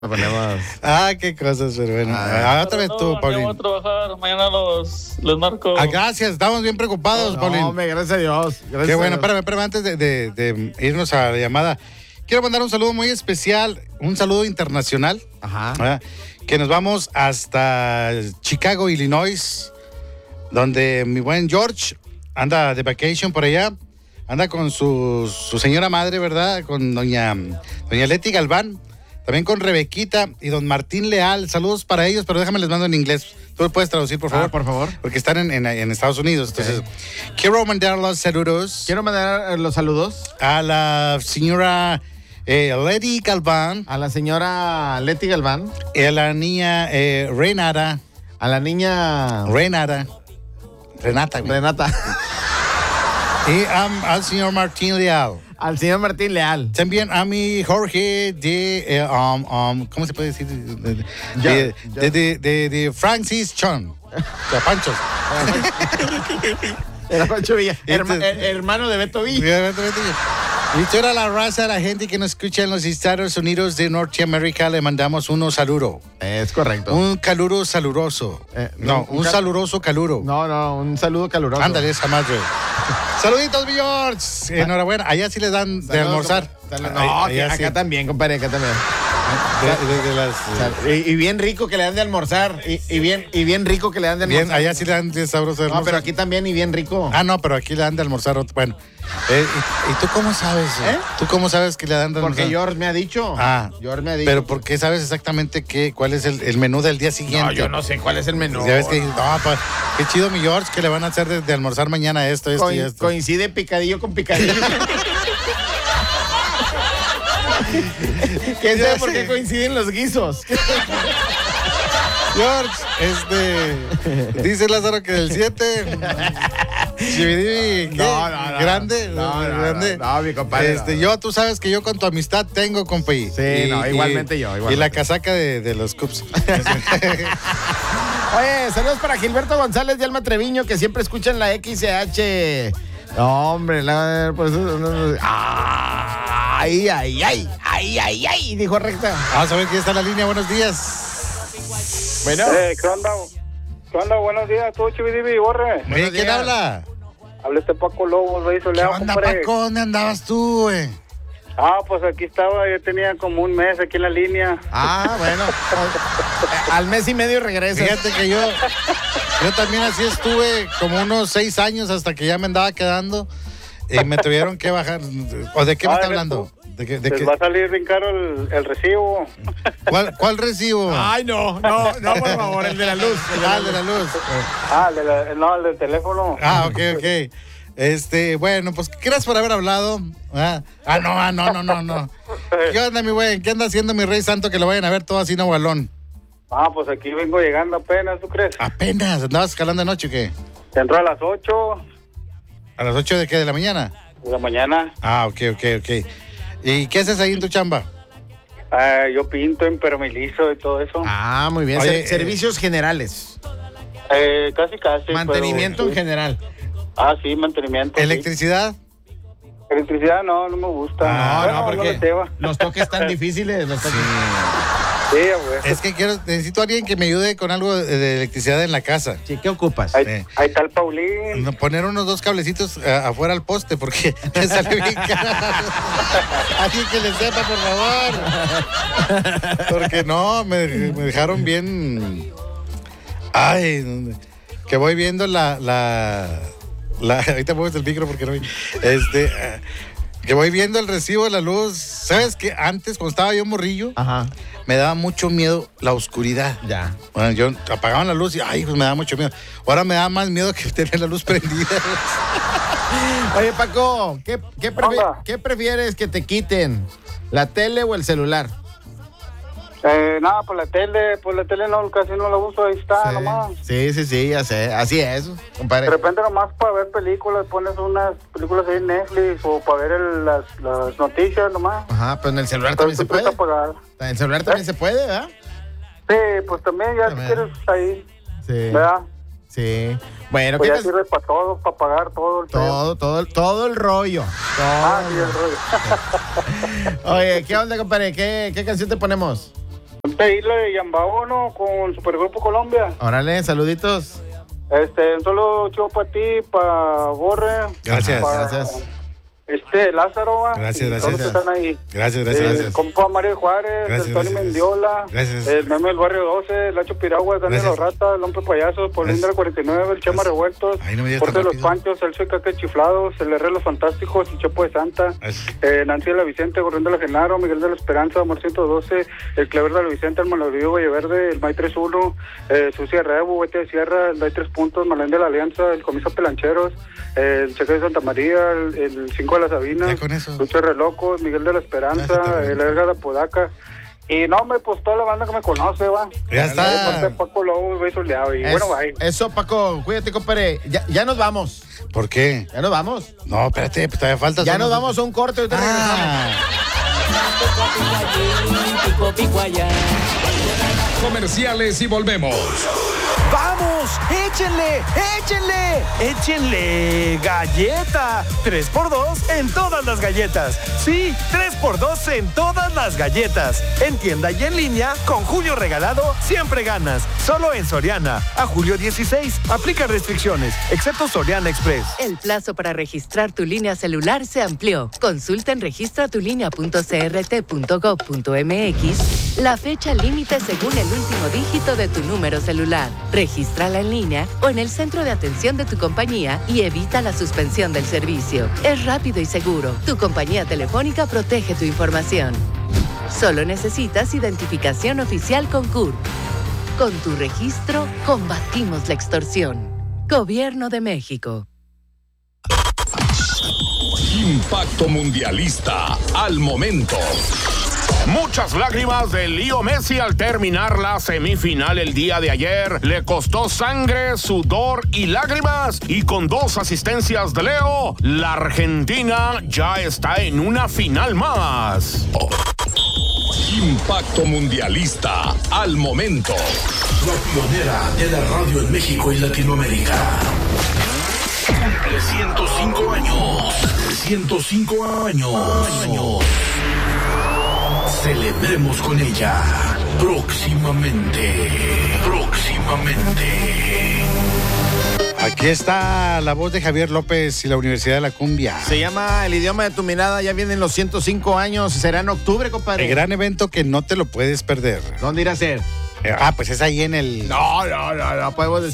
Ponemos. Qué cosas, pero bueno. Otra vez tú, Paulín. Voy a trabajar, mañana les marco. Gracias, estamos bien preocupados, Paulín. Hombre, gracias a Dios. Qué bueno, espérame, antes de irnos a la llamada. Quiero mandar un saludo muy especial, un saludo internacional. Ajá. Que nos vamos hasta Chicago, Illinois, donde mi buen George anda de vacation por allá. Anda con su señora madre, ¿verdad? Con doña Leti Galván. También con Rebequita y don Martín Leal. Saludos para ellos, pero déjame les mando en inglés. ¿Tú lo puedes traducir, por favor? Por favor. Porque están en Estados Unidos. Entonces, quiero mandar los saludos. Quiero mandar los saludos a la señora Leti Galván. A la señora Leti Galván. Y a la niña Renata. A la niña Renata. Y al señor Martín Leal. Al señor Martín Leal. También a mi Jorge de, ¿cómo se puede decir? De Francis Chon. De Panchos. Era Pancho Villa. Hermano de Beto Villa. Y toda la raza, la gente que nos escucha en los Estados Unidos de Norteamérica, le mandamos un saludo. Es correcto. Un caluro saluroso. Un saluroso caluro. No, un saludo caluroso. Ándale, esa madre. Saluditos, mi George. Enhorabuena. Allá sí les dan de almorzar. No, acá sí. También, compadre, acá también. Y bien rico que le dan de almorzar. Y bien rico que le dan de almorzar. Allá sí le dan de sabroso de almorzar. No, pero aquí también y bien rico. No, pero aquí le dan de almorzar. Bueno. ¿Y tú cómo sabes? ¿Tú cómo sabes que le dan de almorzar? Porque George me ha dicho. George me ha dicho. Pero ¿por qué sabes exactamente cuál es el menú del día siguiente? No, yo no sé cuál es el menú. Ya ves que qué chido, mi George, que le van a hacer de almorzar mañana esto y esto. Coincide picadillo con picadillo. ¿Quién sabe por qué coinciden los guisos? George, dice Lázaro que del 7. Grande. No, mi compadre. Tú sabes que yo con tu amistad tengo, compi. Sí, igualmente yo. Y la casaca de los Cubs. Oye, saludos para Gilberto González de Alma Treviño, que siempre escuchan la XH. No, hombre, pues. Ay, dijo recta. Vamos a ver quién está en la línea. Buenos días. Bueno. ¿Qué onda? Buenos días, tú, Chividivi, Borre. Oye, ¿quién habla? Habla Paco Lobos, Rey ¿Qué Soleado, onda, compadre. Paco? ¿Dónde andabas tú, güey? Pues aquí estaba, yo tenía como un mes aquí en la línea. Bueno. Al mes y medio regresas. Fíjate que yo también así estuve como unos 6 años hasta que ya me andaba quedando y me tuvieron que bajar. ¿O de qué me está hablando? Les va a salir bien caro el recibo. ¿Cuál recibo? Ay, no, por favor, el de la luz. El de la luz. El del teléfono. Ok. Bueno, pues gracias por haber hablado. No. ¿Qué onda, mi güey? ¿Qué anda haciendo mi rey santo que lo vayan a ver todo así no balón? Pues aquí vengo llegando apenas, ¿tú crees? ¿Apenas? ¿Andabas escalando de noche o qué? Entró a las 8. ¿A las 8 de qué? ¿De la mañana? De la mañana. Ok. ¿Y qué haces ahí en tu chamba? Yo pinto, impermeabilizo y todo eso. Muy bien. Oye, servicios generales. Casi. Mantenimiento en general. Sí, mantenimiento. ¿Electricidad? Sí. Electricidad no me gusta. No, porque los toques tan difíciles. Sí, güey. Es que necesito a alguien que me ayude con algo de electricidad en la casa. Sí, ¿qué ocupas? Ahí está el Paulín. Poner unos 2 cablecitos afuera al poste porque me sale bien caro. Alguien que le sepa, por favor. Porque no, me dejaron bien. Que voy viendo ahorita mueves el micro porque no vi. Que voy viendo el recibo de la luz. ¿Sabes qué? Antes, cuando estaba yo morrillo, me daba mucho miedo la oscuridad. Ya. Bueno, yo apagaban la luz y pues me daba mucho miedo. Ahora me da más miedo que tener la luz prendida. Oye, Paco, ¿qué prefieres que te quiten? ¿La tele o el celular? Pues la tele no, casi no la uso, ahí está nomás. Sí, ya sé, así es, compadre. De repente nomás para ver películas, pones unas películas ahí en Netflix o para ver las noticias nomás. Pues en el celular también se puede. En el celular también se puede, ¿verdad? Sí, pues también si quieres ahí, sí. ¿verdad? Sí. Bueno, pues ya sirve para todo, para pagar todo el todo el rollo. Sí, el rollo. Oye, ¿qué onda, compadre? ¿Qué canción te ponemos? Isla de Yambao, ¿no? Con Supergrupo Colombia. Órale, saluditos. Un solo chivo para ti, para Borre. Gracias. Gracias. Lázaro, ¿va? Gracias, Y gracias. todos los que están ahí. Gracias. Compa Mario Juárez, Gracias, el Tony gracias. Mendiola, Gracias. el Meme del Barrio 12, el Lacho Piragua, Daniel Gracias. Rata, el Hombre Payaso, Paulín de la 49, el Chema Gracias. Revueltos, Ay, no me digas Porte de tan los rápido. Panchos, el Soy Caca Chiflados, el R de los Fantásticos, el Chepo de Santa, Gracias. Nancy de la Vicente, Gorrión de la Genaro, Miguel de la Esperanza, Amor 112, el Clever de la Vicente, el Malagrío Valle Verde, el May 31, Sucia Rebu, Vete de Sierra, el Day 3 Puntos, Malén de la Alianza, el Comiso Pelancheros, el Cheque de Santa María, el 5 de la Sabina, Ya con eso. Lucho Relocos, Miguel de la Esperanza, Gracias, el Edgar de Apodaca. Y no, me pues toda la banda que me conoce, va. Ya está. De Paco Lobo, beso leado. Y bueno, bye. Eso, Paco, cuídate, compadre. Ya nos vamos. ¿Por qué? Ya nos vamos. No, espérate, pues todavía falta. Ya nos vamos a un corte. Ahorita regresamos. Comerciales y volvemos. ¡Vamos! ¡Échenle! ¡Échenle galleta! 3x2 en todas las galletas. Sí, 3x2 en todas las galletas. En tienda y en línea, con Julio Regalado, siempre ganas. Solo en Soriana. A julio 16. Aplica restricciones, excepto Soriana Express. El plazo para registrar tu línea celular se amplió. Consulta en registratulinea.crt.gov.mx la fecha límite según el último dígito de tu número celular. Regístrala en línea o en el centro de atención de tu compañía y evita la suspensión del servicio. Es rápido y seguro. Tu compañía telefónica protege tu información. Solo necesitas identificación oficial con CURP. Con tu registro, combatimos la extorsión. Gobierno de México. Impacto Mundialista al momento. Muchas lágrimas de Leo Messi al terminar la semifinal el día de ayer. Le costó sangre, sudor y lágrimas. Y con 2 asistencias de Leo, la Argentina ya está en una final más. Impacto Mundialista al momento. La pionera de la radio en México y Latinoamérica. Cumple 105 años. 105 años. Celebremos con ella. Próximamente. Aquí está la voz de Javier López y la Universidad de la Cumbia. Se llama El idioma de tu mirada. Ya vienen los 105 años. Será en octubre, compadre. El gran evento que no te lo puedes perder. ¿Dónde irá a ser? Pues es ahí en el... No, podemos decir.